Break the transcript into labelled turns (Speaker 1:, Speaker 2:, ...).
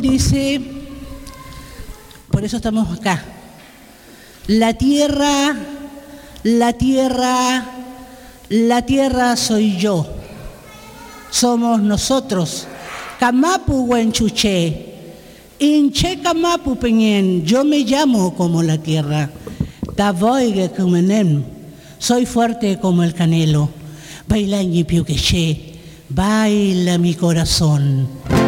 Speaker 1: Dice, por eso estamos acá. La tierra soy yo. Somos nosotros. Kamapu Huenchuche. Inche Kamapu Peñen. Yo me llamo como la tierra. Tavoigue Kumenem. Soy fuerte como el canelo. Baila en Yipiuqueche. Baila mi corazón.